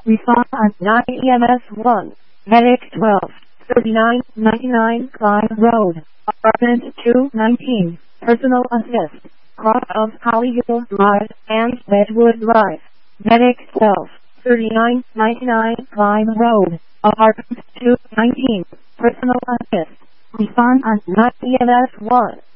Response 9 EMS 1. Medic 12. 3999 Clyde Road. Apartment 219. Personal assist. Cross of Hollyhill Drive and Redwood Drive. Medic 12. 3999 Clyde Road. Apartment 219. Personal assist. Response 9 EMS 1.